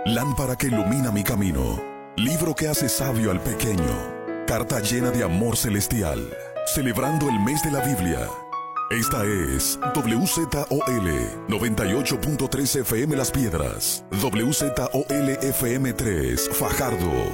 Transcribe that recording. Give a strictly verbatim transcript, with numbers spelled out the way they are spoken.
Lámpara que ilumina mi camino. Libro que hace sabio al pequeño. Carta llena de amor celestial. Celebrando el mes de la Biblia. Esta es W Z O L noventa y ocho punto tres F M Las Piedras. W Z O L F M tres Fajardo.